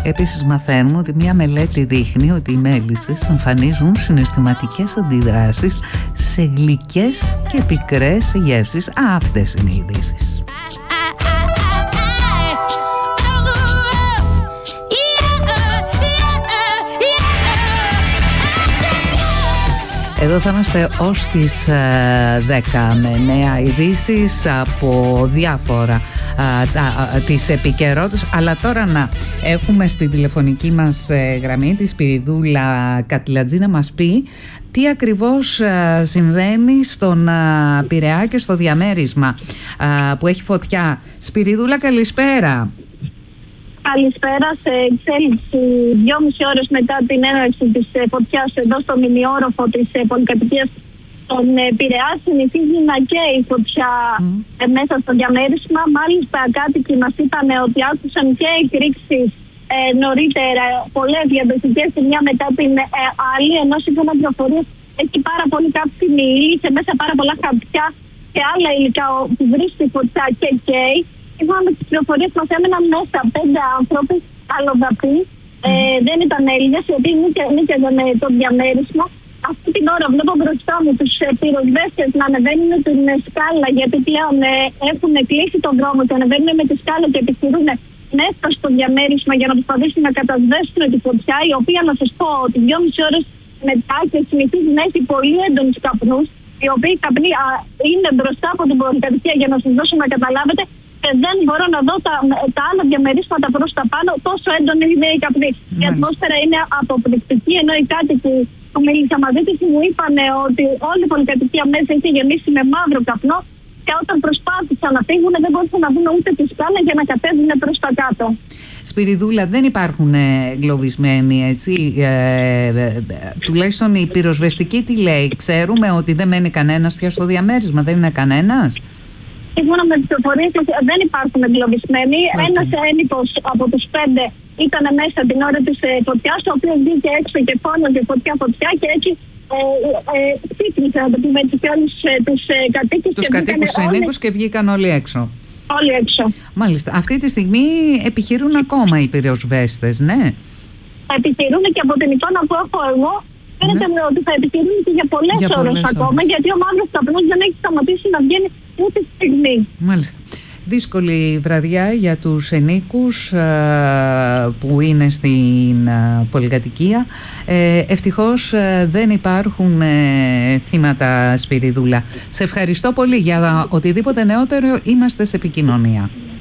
Επίσης μαθαίνουμε ότι μια μελέτη δείχνει ότι οι μέλισσες εμφανίζουν συναισθηματικές αντιδράσεις σε γλυκές και πικρές γεύσεις. Αυτές είναι οι ειδήσεις. Εδώ θα είμαστε ως τις 10 με νέα ειδήσεις από διάφορα της επικαιρότητας. Αλλά τώρα να έχουμε στη τηλεφωνική μας γραμμή τη Σπυριδούλα Κατλατζή να μας πει τι ακριβώς συμβαίνει στον Πειραιά και στο διαμέρισμα που έχει φωτιά. Σπυριδούλα, καλησπέρα. Καλησπέρα. Σε εξέλιξη 2,5 ώρες μετά την έναρξη της φωτιάς εδώ στο μηνιόροφο της πολυκατοικίας στον Πειραιά, συνηθίζει να καίει η φωτιά μέσα στο διαμέρισμα. Μάλιστα, κάτοικοι μας είπαν ότι άκουσαν και εκρήξεις νωρίτερα, πολλές διαδοχικές η μια μετά την άλλη, ενώ σύμφωνα με πληροφορίες έχει πάρα πολύ κάψιμη ύλη και μέσα πάρα πολλά χαρτιά και άλλα υλικά που βρίσκει η φωτιά και καίει. Σύμφωνα με τις πληροφορίες μας έμεναν μέσα 5 άνθρωποι αλλοδαποί. Δεν ήταν Έλληνες, οι οποίοι νίκιαζαν το διαμέρισμα. Αυτή την ώρα βλέπω μπροστά μου τους πυροσβέστες να ανεβαίνουν την σκάλα, γιατί πλέον έχουν κλείσει τον δρόμο και ανεβαίνουν με τη σκάλα και επιχειρούν μέσα στο διαμέρισμα για να προσπαθήσουν να κατασβέσουν τη φωτιά, η οποία, να σας πω, ότι 2,5 ώρες μετά και συνηθίζει να έχει πολύ έντονους καπνούς, οι οποίοι καπνοί είναι μπροστά από την πολυκατοικία, για να σας δώσω να καταλάβετε. Και δεν μπορώ να δω τα άλλα διαμερίσματα προς τα πάνω, τόσο έντονη είναι η καπνή. Η ατμόσφαιρα είναι αποπληκτική, ενώ οι κάτοικοι που μίλησα μαζί τους μου είπαν ότι όλη η πολυκατοικία μέσα είχε γεμίσει με μαύρο καπνό και όταν προσπάθησαν να φύγουν δεν μπορούσαν να δουν ούτε τη σκάλα για να κατέβουν προς τα κάτω. Σπυριδούλα, δεν υπάρχουν εγκλωβισμένοι, έτσι, τουλάχιστον η πυροσβεστική τι λέει? Ξέρουμε ότι δεν μένει κανένας πια στο διαμέρισμα, δεν είναι κανένας? Σύμφωνα με τις πληροφορίες δεν υπάρχουν εγκλωβισμένοι. Ένας ένικος από τους 5 ήταν μέσα την ώρα της φωτιάς, ο οποίος βγήκε έξω και φώναζε φωτιά και έτσι ξύπνησε, να το πούμε έτσι, και όλους τους κατοίκους. Τους κατοίκους ενίκους και βγήκαν όλοι έξω. Όλοι έξω. Μάλιστα. Αυτή τη στιγμή επιχειρούν ακόμα οι πυροσβέστες, ναι? Επιχειρούν και από την εικόνα που έχω εγώ. Φαίνεται ότι θα επιχειρούν και για πολλές ώρες ακόμα, γιατί ο μαύρος καπνός δεν έχει σταματήσει να βγαίνει ούτε στιγμή. Μάλιστα. Δύσκολη βραδιά για τους ενίκους που είναι στην πολυκατοικία. Ευτυχώς δεν υπάρχουν θύματα, Σπυριδούλα. Σε ευχαριστώ πολύ. Για οτιδήποτε νεότερο είμαστε σε επικοινωνία.